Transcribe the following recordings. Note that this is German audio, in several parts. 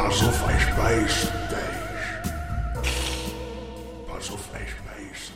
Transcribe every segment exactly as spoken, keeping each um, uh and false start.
Pass auf, ich weiß dich. Pass auf, ich weiß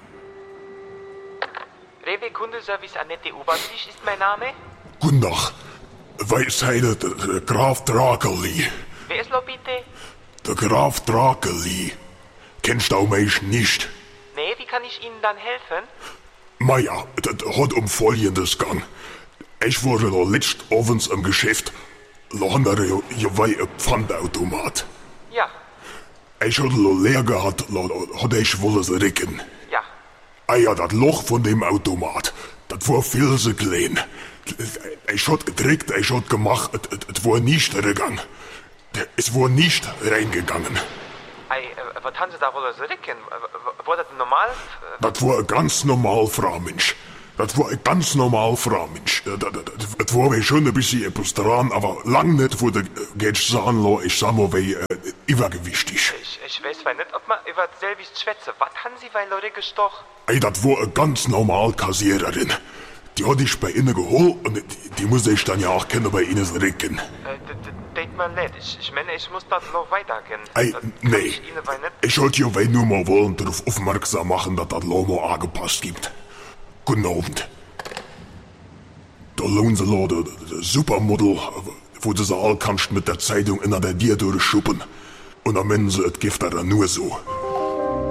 dich. Rewe Kundenservice Annette Obertisch ist mein Name. Guten Tag. Weisheide, der, der Graf Drakeli. Wer ist noch bitte? Der Graf Drakeli. Kennst du mich nicht? Nee, wie kann ich Ihnen dann helfen? Maja, das hat um Folgendes gang. Ich war da letzt abends im Geschäft. Da haben wir ja ein Pfandautomat. Ja, Ich hatte lo leer gehabt, da hatte ich wohl es recken. ja. Ah ja, das Loch von dem Automat, das war viel zu klein. Ich hat gedrückt, ich hat gemacht, es war nicht reingegangen. Es war nicht reingegangen. Ei, äh, was haben Sie da wohl so ricken? Äh, War das normal? Äh, Das war ein ganz normal Fraumensch. Das war ein ganz normal Fraumensch. Das, das, das war mir schon ein bisschen etwas dran, aber lang nicht, wo der geht sagen, lo, ich sag mal, wie äh, übergewichtig. Ich, ich weiß zwar nicht, ob man über selbst schwätze. Was haben Sie bei Leute gestochen? Ey, das war eine ganz normal Kassiererin. Die hatte ich bei Ihnen geholt und die, die musste ich dann ja auch kennen bei Ihnen recken. Äh, das mir leid. Ich, ich meine, ich muss das noch weitergehen. Ey, Das kann nee. Ich Ihnen bei nicht. Ich wollte ja nur mal wollen darauf aufmerksam machen, dass das Lomo angepasst gibt. Guten Abend. Da lohnt sie da, der, der Supermodel, wo du sie all kannst mit der Zeitung in der Dir durchschuppen. Und am Ende, es gibt da nur so.